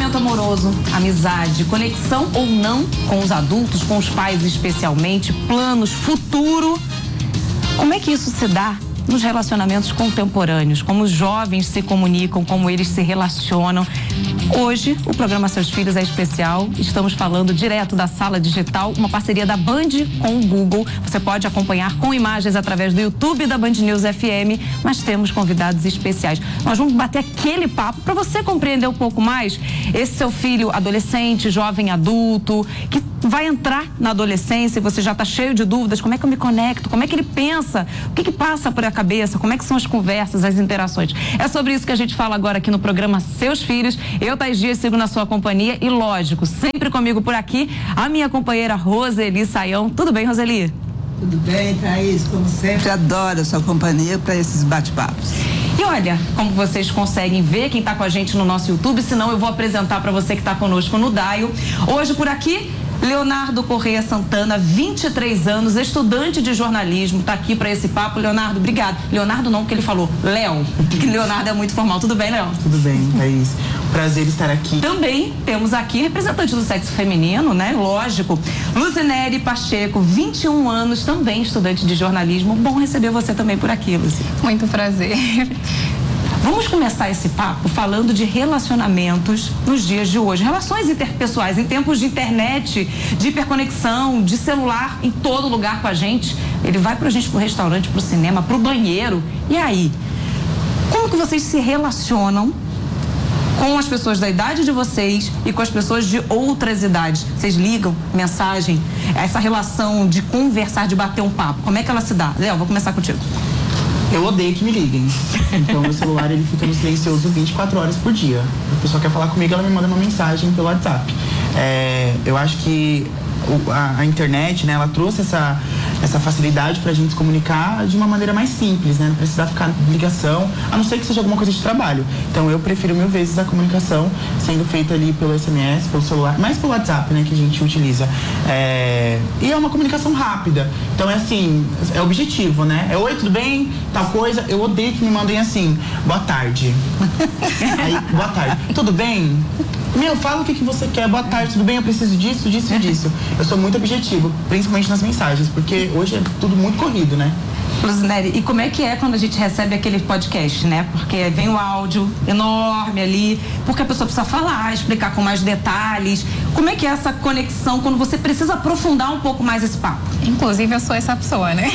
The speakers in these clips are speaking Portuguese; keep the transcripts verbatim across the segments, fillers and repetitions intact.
Relacionamento amoroso, amizade, conexão ou não com os adultos, com os pais especialmente, planos, futuro. Como é que isso se dá nos relacionamentos contemporâneos? Como os jovens se comunicam, como eles se relacionam. Hoje, o programa Seus Filhos é especial. Estamos falando direto da Sala Digital, uma parceria da Band com o Google. Você pode acompanhar com imagens através do YouTube da Band News F M, mas temos convidados especiais. Nós vamos bater aquele papo para você compreender um pouco mais esse seu filho adolescente, jovem adulto, que vai entrar na adolescência e você já está cheio de dúvidas. Como é que eu me conecto? Como é que ele pensa? O que que passa por a cabeça? Como é que são as conversas, as interações? É sobre isso que a gente fala agora aqui no programa Seus Filhos. Eu, Thaís Dias, sigo na sua companhia e, lógico, sempre comigo por aqui, a minha companheira Roseli Saião. Tudo bem, Roseli? Tudo bem, Thaís, como sempre, adoro a sua companhia para esses bate-papos. E olha, como vocês conseguem ver, quem está com a gente no nosso YouTube, senão eu vou apresentar para você que está conosco no Daio. Hoje por aqui, Leonardo Correia Santana, vinte e três anos, estudante de jornalismo, está aqui para esse papo. Leonardo, obrigado. Leonardo não, porque ele falou Léo, que Leonardo é muito formal. Tudo bem, Léo? Tudo bem, Thaís. Prazer estar aqui. Também temos aqui representante do sexo feminino, né? Lógico. Luzinere Pacheco, vinte e um anos, também estudante de jornalismo. Bom receber você também por aqui, Luzi. Muito prazer. Vamos começar esse papo falando de relacionamentos nos dias de hoje. Relações interpessoais, em tempos de internet, de hiperconexão, de celular em todo lugar com a gente. Ele vai pra gente pro restaurante, pro cinema, pro banheiro. E aí? Como que vocês se relacionam com as pessoas da idade de vocês e com as pessoas de outras idades? Vocês ligam, mensagem, essa relação de conversar, de bater um papo, como é que ela se dá? Léo, vou começar contigo. Eu odeio que me liguem. Então, meu celular, ele fica no silencioso vinte e quatro horas por dia. A pessoa quer falar comigo, ela me manda uma mensagem pelo WhatsApp. É, eu acho que o, a, a internet, né, ela trouxe essa, essa facilidade pra gente se comunicar de uma maneira mais simples, né? Não precisar ficar ligação, a não ser que seja alguma coisa de trabalho. Então, eu prefiro mil vezes a comunicação sendo feita ali pelo S M S, pelo celular, mais pelo WhatsApp, né, que a gente utiliza. É, e é uma comunicação rápida. Então, é assim, é objetivo, né? É, oi, tudo bem? Tal coisa. Eu odeio que me mandem assim, boa tarde. Aí, boa tarde. Tudo bem? Meu, fala o que, que você quer. Boa tarde, tudo bem? Eu preciso disso, disso e disso. Eu sou muito objetivo, principalmente nas mensagens, porque hoje é tudo muito corrido, né? Luzinere, e como é que é quando a gente recebe aquele podcast, né? Porque vem o áudio enorme ali, porque a pessoa precisa falar, explicar com mais detalhes. Como é que é essa conexão quando você precisa aprofundar um pouco mais esse papo? Inclusive, eu sou essa pessoa, né?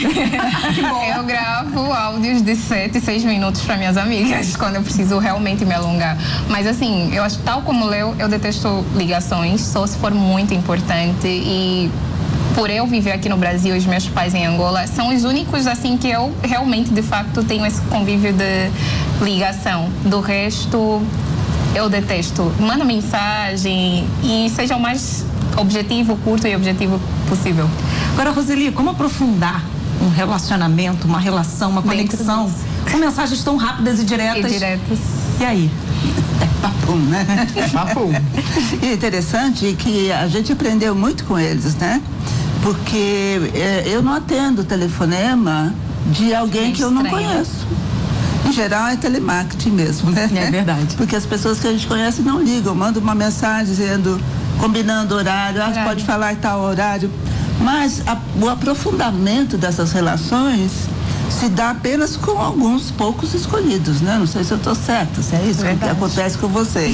Eu gravo áudios de sete, seis minutos para minhas amigas, quando eu preciso realmente me alongar. Mas assim, eu acho que tal como o Leo, eu detesto ligações, só se for muito importante. E por eu viver aqui no Brasil e os meus pais em Angola, são os únicos, assim, que eu realmente, de facto, tenho esse convívio de ligação. Do resto, eu detesto. Manda mensagem e seja o mais objetivo, curto e objetivo possível. Agora, Roseli, como aprofundar um relacionamento, uma relação, uma conexão com mensagens tão rápidas e diretas? E diretas. E aí? É papum, né? É papum. E é interessante que a gente aprendeu muito com eles, né? Porque é, eu não atendo telefonema de alguém É que eu não estranho. conheço. Em geral é telemarketing mesmo, né? É verdade. Porque as pessoas que a gente conhece não ligam, mandam uma mensagem dizendo, combinando horário, ah, Horário. pode falar tal horário. Mas a, o aprofundamento dessas relações se dá apenas com alguns poucos escolhidos, né? Não sei se eu estou certa, se é isso que acontece com vocês.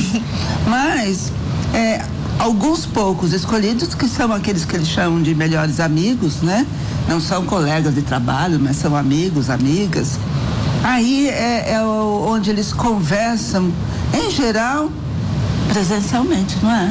Mas é, alguns poucos escolhidos, que são aqueles que eles chamam de melhores amigos, né? Não são colegas de trabalho, mas são amigos, amigas. Aí é, é o, onde eles conversam, em geral, presencialmente, não é?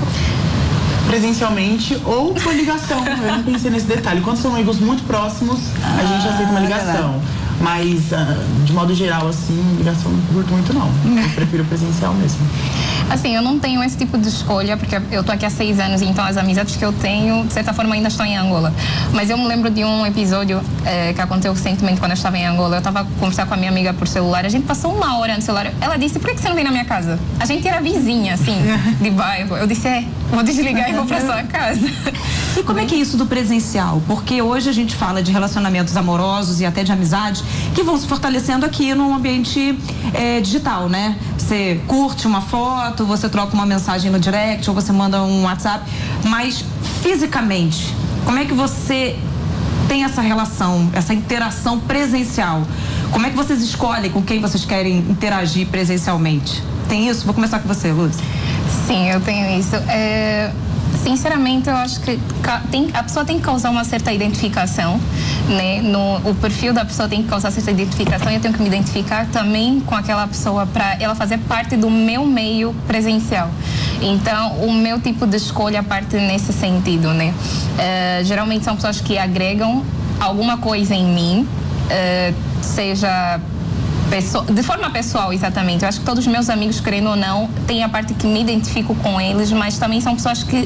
Presencialmente ou por ligação. Eu não pensei nesse detalhe. Quando são amigos muito próximos, a gente aceita uma ligação. Mas, uh, de modo geral, assim, ligação não curto muito, não. Eu prefiro presencial mesmo. Assim, eu não tenho esse tipo de escolha, porque eu tô aqui há seis anos, então as amizades que eu tenho, de certa forma, ainda estão em Angola. Mas eu me lembro de um episódio eh, que aconteceu recentemente quando eu estava em Angola. Eu estava conversando com a minha amiga por celular, a gente passou uma hora no celular. Ela disse, por que você não vem na minha casa? A gente era vizinha, assim, de bairro. Eu disse, é, vou desligar e vou pra sua casa. E como é que é isso do presencial? Porque hoje a gente fala de relacionamentos amorosos e até de amizades que vão se fortalecendo aqui no ambiente é, digital, né? Você curte uma foto, você troca uma mensagem no direct ou você manda um WhatsApp, mas fisicamente, como é que você tem essa relação, essa interação presencial? Como é que vocês escolhem com quem vocês querem interagir presencialmente? Tem isso? Vou começar com você, Luz. Sim, eu tenho isso. É... Sinceramente, eu acho que tem, a pessoa tem que causar uma certa identificação, né? No, o perfil da pessoa tem que causar certa identificação e eu tenho que me identificar também com aquela pessoa para ela fazer parte do meu meio presencial. Então, o meu tipo de escolha parte nesse sentido, né? Uh, geralmente são pessoas que agregam alguma coisa em mim, uh, seja... de forma pessoal, exatamente. Eu acho que todos os meus amigos, querendo ou não, tem a parte que me identifico com eles, mas também são pessoas que